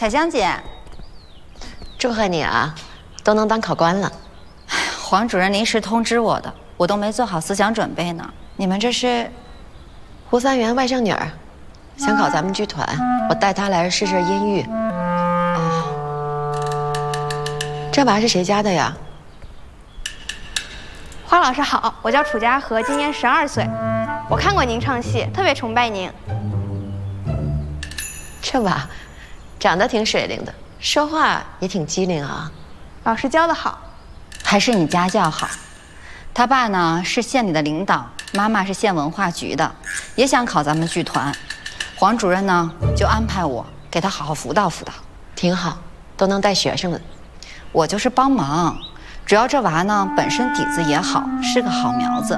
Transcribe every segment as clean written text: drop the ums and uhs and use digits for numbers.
彩香姐， 祝贺你啊，都能当考官了。 黄主任临时通知我的，我都没做好思想准备呢。你们这是？ 胡三元外甥女儿，想考咱们剧团，我带她来试试音域。哦，这娃是谁家的呀？ 花老师好，我叫楚家和，今年12岁。我看过您唱戏，特别崇拜您。 这娃长得挺水灵的，说话也挺机灵啊。 老师教得好。 还是你家教好。他爸呢是县里的领导，妈妈是县文化局的，也想考咱们剧团。黄主任呢就安排我给他好好辅导辅导。 挺好，都能带学生了。 我就是帮忙，主要这娃呢本身底子也好，是个好苗子。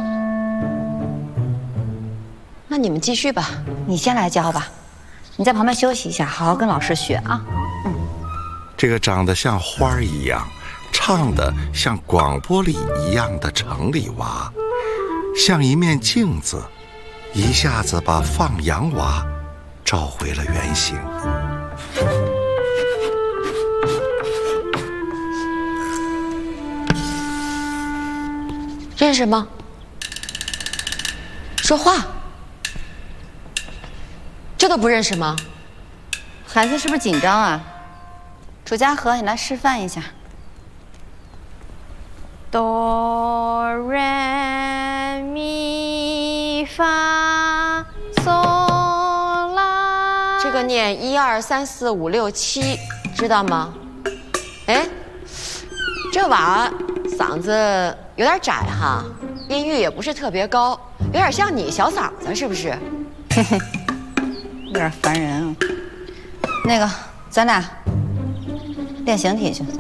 那你们继续吧， 你先来教吧，你在旁边休息一下，好好跟老师学啊。 这个长得像花儿一样，唱得像广播里一样的城里娃，像一面镜子，一下子把放羊娃照回了原形。 认识吗？说话。这都不认识吗？ 孩子是不是紧张啊？楚家和，你来示范一下。 哆来咪发嗦拉。 这个念1、2、3、4、5、6、7，知道吗？哎，这娃嗓子有点窄哈，音域也不是特别高，有点像你小嗓子，是不是？ 嘿嘿，有点烦人啊。那个，咱俩练形体去，走。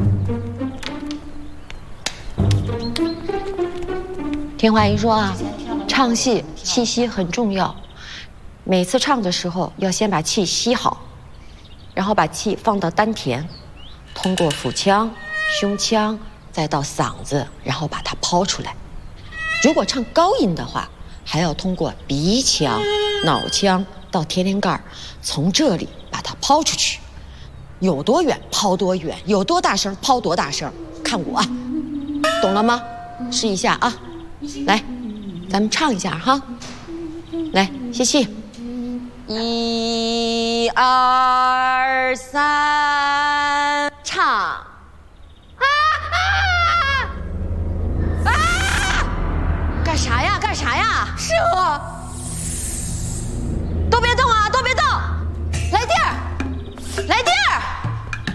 听话一说啊，唱戏气息很重要，每次唱的时候要先把气吸好，然后把气放到丹田，通过腹腔、胸腔，再到嗓子，然后把它抛出来。如果唱高音的话，还要通过鼻腔、脑腔到天灵盖，从这里把它抛出去，有多远抛多远，有多大声抛多大声，看我啊，懂了吗？试一下啊，来，咱们唱一下哈，来吸气，1、2、3。